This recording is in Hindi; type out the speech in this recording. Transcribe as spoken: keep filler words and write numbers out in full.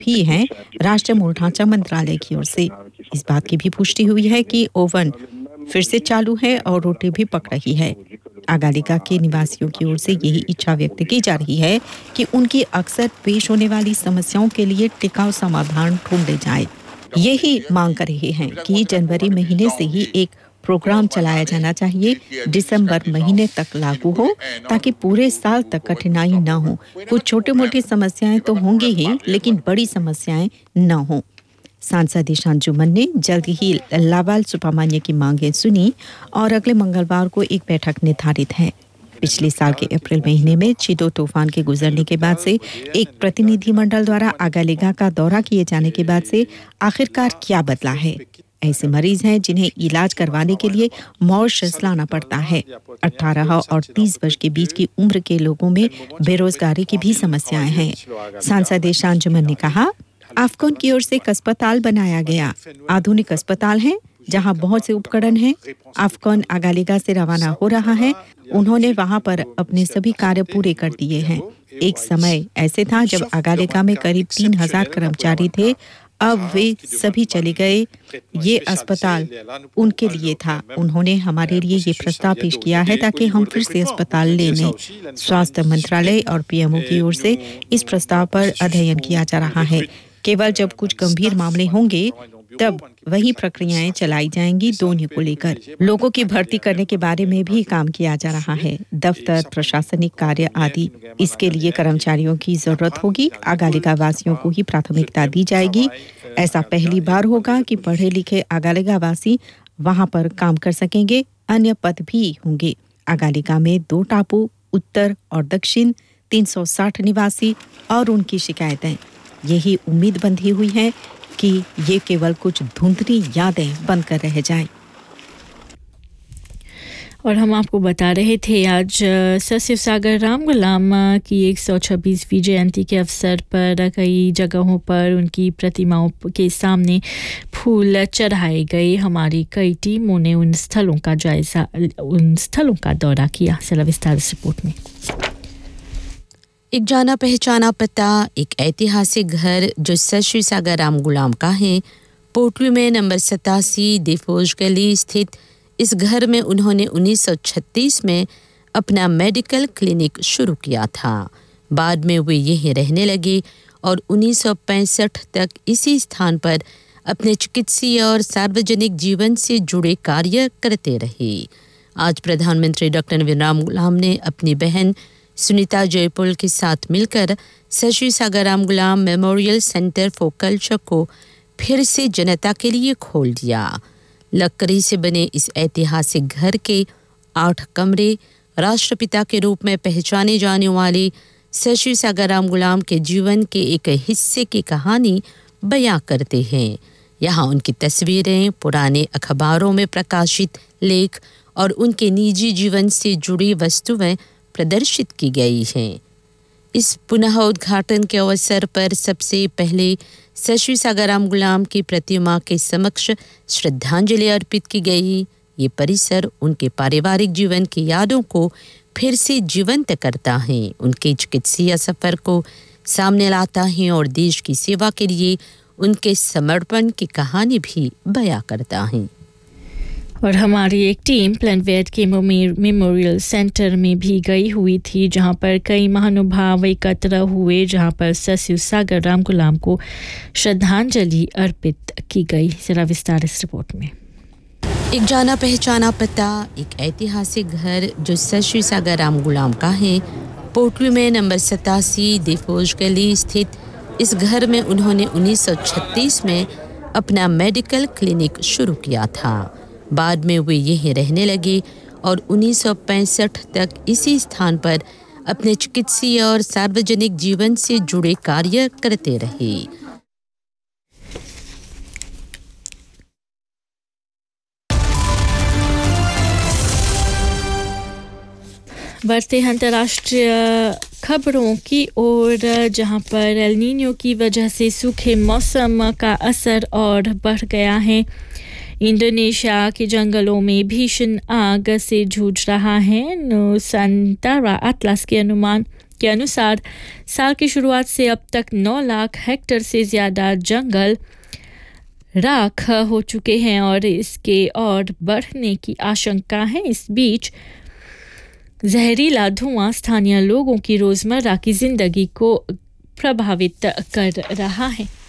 भी हैं राष्ट्रीय मूल ढांचा मंत्रालय की ओर से। इस बात की भी पुष्टि हुई है कि ओवन फिर से चालू है और रोटी भी पक रही है। आगालिका के निवासियों की ओर से यही इच्छा व्यक्त की जा रही है कि उनकी अक्सर पेश होने वाली समस्याओं के लिए टिकाऊ समाधान ढूंढे जाए। यही मांग कर रहे हैं कि जनवरी महीने से ही एक प्रोग्राम चलाया जाना चाहिए, दिसंबर महीने तक लागू हो ताकि पूरे साल तक कठिनाई न हो। कुछ छोटी-मोटी समस्याएं तो होंगी ही, लेकिन बड़ी समस्याएं न हो। सांसद ईशांजुमन ने जल्द ही लावाल सुब्रमण्य की मांगें सुनी और अगले मंगलवार को एक बैठक निर्धारित है। पिछले साल के अप्रैल महीने में चिदो तूफान के गुजरने के बाद से एक प्रतिनिधिमंडल द्वारा आगालिगा का दौरा किए जाने के बाद से आखिरकार क्या बदला है? ऐसे मरीज हैं जिन्हें इलाज करवाने के लिए मॉरिशस लाना पड़ता है। अठारह और तीस वर्ष के बीच की उम्र के लोगों में बेरोजगारी की भी समस्याएं हैं। सांसद ईशांजुमन ने कहा, अफकॉन की ओर से एक अस्पताल बनाया गया। आधुनिक अस्पताल है जहां बहुत से उपकरण हैं। अफकॉन आगालिगा से रवाना हो रहा है। उन्होंने वहां पर अपने सभी कार्य पूरे कर दिए हैं। एक समय ऐसे था जब आगालिगा में करीब तीन हजार कर्मचारी थे। अब वे सभी चले गए। ये अस्पताल उनके लिए था। उन्होंने हमारे लिए ये प्रस्ताव पेश किया है ताकि हम फिर से अस्पताल ले लें। स्वास्थ्य मंत्रालय और पीएमओ की ओर से इस प्रस्ताव पर अध्ययन किया जा रहा है। केवल जब कुछ गंभीर मामले होंगे तब वही प्रक्रियाएं चलाई जाएंगी। दोनों को लेकर लोगों की भर्ती करने के बारे में भी काम किया जा रहा है। दफ्तर, प्रशासनिक कार्य आदि, इसके लिए कर्मचारियों की जरूरत होगी। आगालिगा वासियों को ही प्राथमिकता दी जाएगी। ऐसा पहली बार होगा कि पढ़े लिखे आगालिगा वासी वहां पर काम कर सकेंगे। अन्य पद भी होंगे। आगालिगा में दो टापू, उत्तर और दक्षिण, तीन सौ साठ निवासी और उनकी शिकायतें। यही उम्मीद बंधी हुई है कि ये केवल कुछ धुंधली यादें बनकर रह जाए। और हम आपको बता रहे थे आज सर शिवसागर राम गुलाम की एक सौ छब्बीसवीं जयंती के अवसर पर कई जगहों पर उनकी प्रतिमाओं के सामने फूल चढ़ाए गए। हमारी कई टीमों ने उन स्थलों का जायजा उन स्थलों का दौरा किया। जरा विस्तार से रिपोर्ट में। एक जाना पहचाना पता, एक ऐतिहासिक घर जो सर शिवसागर राम गुलाम का है। पोटली में नंबर सतासी देफोज गली स्थित इस घर में उन्होंने उन्नीस सौ छत्तीस में अपना मेडिकल क्लिनिक शुरू किया था। बाद में वे यहीं रहने लगे और उन्नीस सौ पैंसठ तक इसी स्थान पर अपने चिकित्सीय और सार्वजनिक जीवन से जुड़े कार्य करते रहे। आज प्रधानमंत्री डॉक्टर नवीन राम गुलाम ने अपनी बहन सुनीता जयपुल के साथ मिलकर sir Shivsagar Ram Ghulam memorial centre for culture को फिर से जनता के लिए खोल दिया। लकड़ी से बने इस ऐतिहासिक घर के आठ कमरे राष्ट्रपिता के रूप में पहचाने जाने वाले सर शिवसागर राम गुलाम के जीवन के एक हिस्से की कहानी बयां करते हैं। यहाँ उनकी तस्वीरें, पुराने अखबारों में प्रकाशित लेख और उनके निजी जीवन से जुड़ी वस्तुएं प्रदर्शित की गई हैं। इस पुनः उद्घाटन के अवसर पर सबसे पहले सर शिवसागर राम गुलाम की प्रतिमा के समक्ष श्रद्धांजलि अर्पित की गई। ये परिसर उनके पारिवारिक जीवन की यादों को फिर से जीवंत करता है, उनके चिकित्सीय सफर को सामने लाता है और देश की सेवा के लिए उनके समर्पण की कहानी भी बयां करता है। और हमारी एक टीम प्लेनवेट के मेमोरियल सेंटर में भी गई हुई थी, जहां पर कई महानुभाव एकत्र हुए, जहां पर सर शिवसागर राम गुलाम को श्रद्धांजलि अर्पित की गई। जरा विस्तार इस रिपोर्ट में। एक जाना पहचाना पता, एक ऐतिहासिक घर जो सर शिवसागर राम गुलाम का है। पोटली में नंबर सतासी देफोज गली स्थित इस घर में उन्होंने उन्नीस सौ छत्तीस में अपना मेडिकल क्लिनिक शुरू किया था। बाद में वे यहीं रहने लगे और उन्नीस सौ पैंसठ तक इसी स्थान पर अपने चिकित्सीय और सार्वजनिक जीवन से जुड़े कार्य करते रहे। बढ़ते अंतर्राष्ट्रीय खबरों की ओर, जहां पर एल नीनो की वजह से सूखे मौसम का असर और बढ़ गया है। इंडोनेशिया के जंगलों में भीषण आग से जूझ रहा है। नुसांतारा अटलास के अनुमान के अनुसार साल की शुरुआत से अब तक नौ लाख हेक्टेयर से ज़्यादा जंगल राख हो चुके हैं और इसके और बढ़ने की आशंका है। इस बीच जहरीला धुआं स्थानीय लोगों की रोज़मर्रा की ज़िंदगी को प्रभावित कर रहा है।